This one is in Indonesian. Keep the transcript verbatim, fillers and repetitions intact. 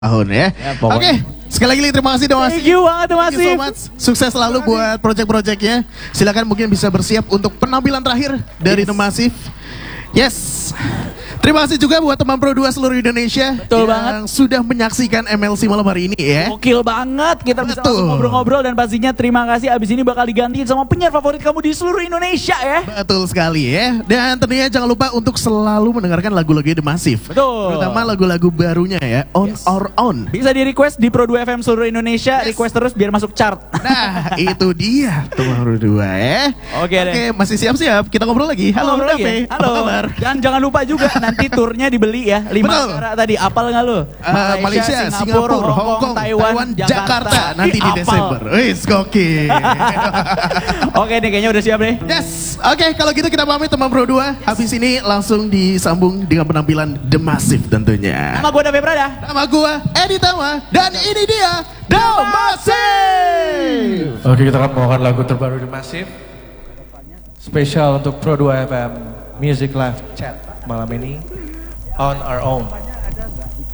tahun ya. ya Oke, okay. Sekali lagi terima kasih Demasif. Thank you banget Demasif. Thank you so much. Sukses selalu buat project-projectnya. Silakan mungkin bisa bersiap untuk penampilan terakhir dari yes. Demasif. Yes. Terima kasih juga buat teman Pro dua seluruh Indonesia. Betul yang banget. sudah menyaksikan M L C malam hari ini ya. Gokil banget. Kita bisa langsung ngobrol-ngobrol dan pastinya terima kasih. Abis ini bakal digantiin sama penyiar favorit kamu di seluruh Indonesia ya. Betul sekali ya. Dan tentunya jangan lupa untuk selalu mendengarkan lagu-lagu Demasif. Betul. Terutama lagu-lagu barunya ya. On yes. or On. Bisa di request di Pro dua F M seluruh Indonesia. Yes. Request terus biar masuk chart. Nah itu dia teman Pro dua ya. Oke deh. Oke masih siap-siap. Kita ngobrol lagi. Halo Ngobrol lagi. Halo. Apa kabar? Dan jangan lupa juga nanti turnya dibeli ya. Lima negara tadi. Apal nggak lu? Uh, Malaysia, Singapura, Singapura Hong Kong, Taiwan, Taiwan Jakarta. Jakarta. Nanti di Desember. Wih, gokil. Oke deh, kayaknya udah siap deh. Yes. Oke, okay, kalau gitu kita pamit teman Pro dua. Yes. Habis ini langsung disambung dengan penampilan Demasif tentunya. Nama gue David Prada. Nama gue Edi Tama. Dan ini dia Demasif. Oke, kita akan membawakan lagu terbaru Demasif. Spesial untuk Pro dua F M Music Live Chat malam ini. On Our Own.